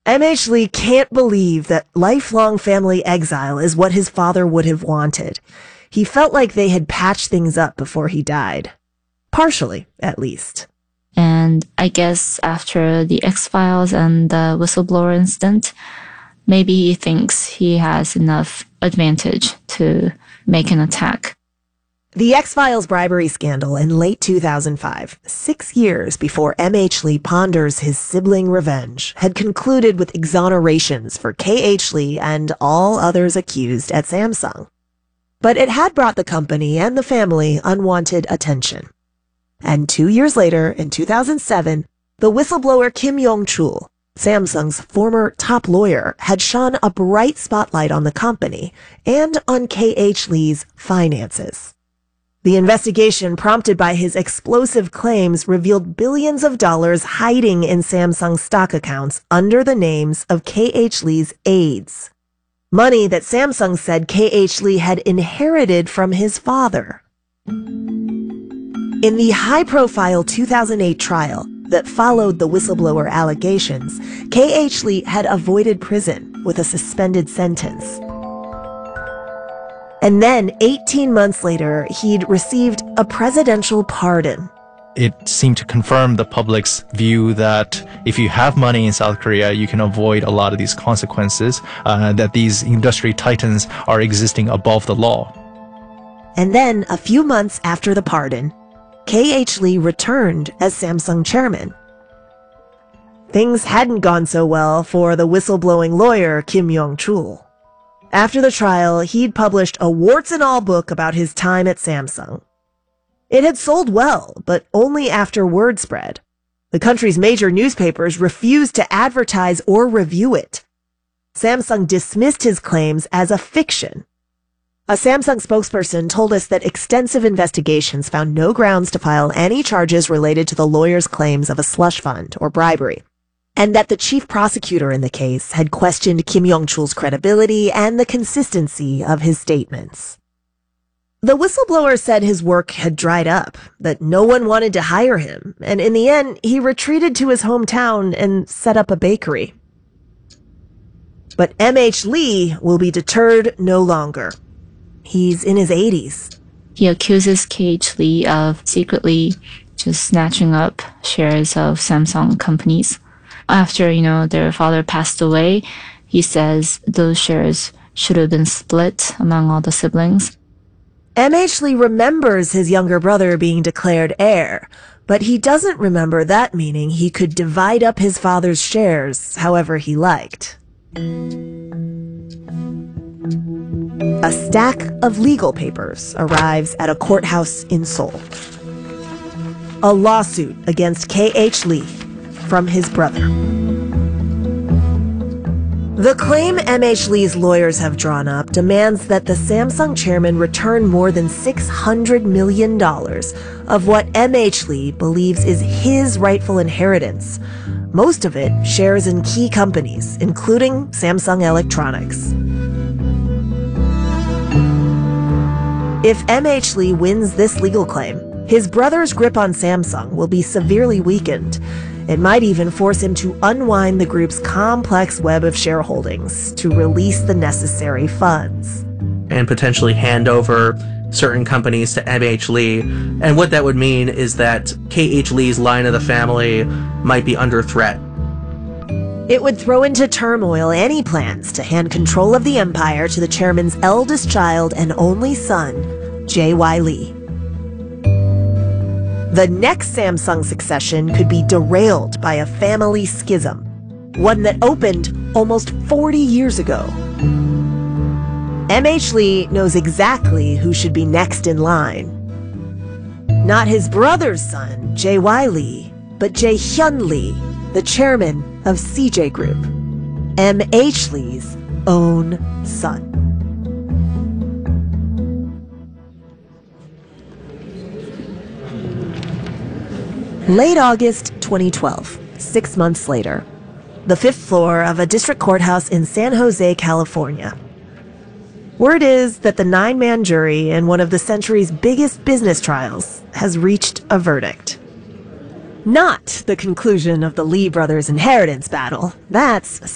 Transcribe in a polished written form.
M.H. Lee can't believe that lifelong family exile is what his father would have wanted. He felt like they had patched things up before he died. Partially, at least. And I guess after the X-Files and the whistleblower incident, maybe he thinks he has enough advantage to make an attack. The X-Files bribery scandal in late 2005, 6 years before M.H. Lee ponders his sibling revenge, had concluded with exonerations for K.H. Lee and all others accused at Samsung. But it had brought the company and the family unwanted attention. And 2 years later, in 2007, the whistleblower Kim Yong-chul, Samsung's former top lawyer, had shone a bright spotlight on the company and on K.H. Lee's finances. The investigation, prompted by his explosive claims, revealed billions of dollars hiding in Samsung stock accounts under the names of K.H. Lee's aides. Money that Samsung said K.H. Lee had inherited from his father. In the high-profile 2008 trial that followed the whistleblower allegations, K.H. Lee had avoided prison with a suspended sentence. And then, 18 months later, he'd received a presidential pardon. It seemed to confirm the public's view that if you have money in South Korea, you can avoid a lot of these consequences, that these industry titans are existing above the law. And then, a few months after the pardon, K.H. Lee returned as Samsung chairman. Things hadn't gone so well for the whistleblowing lawyer Kim Yong-chul. After the trial, he'd published a warts-and-all book about his time at Samsung. It had sold well, but only after word spread. The country's major newspapers refused to advertise or review it. Samsung dismissed his claims as a fiction. A Samsung spokesperson told us that extensive investigations found no grounds to file any charges related to the lawyer's claims of a slush fund or bribery, and that the chief prosecutor in the case had questioned Kim Yong-chul's credibility and the consistency of his statements. The whistleblower said his work had dried up, that no one wanted to hire him, and in the end, he retreated to his hometown and set up a bakery. But M.H. Lee will be deterred no longer. He's in his 80s. He accuses K.H. Lee of secretly just snatching up shares of Samsung companies. After, their father passed away, he says those shares should have been split among all the siblings. M.H. Lee remembers his younger brother being declared heir, but he doesn't remember that meaning he could divide up his father's shares however he liked. A stack of legal papers arrives at a courthouse in Seoul. A lawsuit against K.H. Lee from his brother. The claim M.H. Lee's lawyers have drawn up demands that the Samsung chairman return more than $600 million of what M.H. Lee believes is his rightful inheritance. Most of it shares in key companies, including Samsung Electronics. If M.H. Lee wins this legal claim, his brother's grip on Samsung will be severely weakened. It might even force him to unwind the group's complex web of shareholdings to release the necessary funds. And potentially hand over certain companies to M.H. Lee. And what that would mean is that K.H. Lee's line of the family might be under threat. It would throw into turmoil any plans to hand control of the empire to the chairman's eldest child and only son, J.Y. Lee. The next Samsung succession could be derailed by a family schism, one that opened almost 40 years ago. M.H. Lee knows exactly who should be next in line. Not his brother's son, J.Y. Lee, but Jae-hyun Lee, the chairman of CJ Group, M.H. Lee's own son. Late August 2012, 6 months later, the fifth floor of a district courthouse in San Jose, California. Word is that the 9-man jury in one of the century's biggest business trials has reached a verdict. Not the conclusion of the Lee brothers' inheritance battle. That's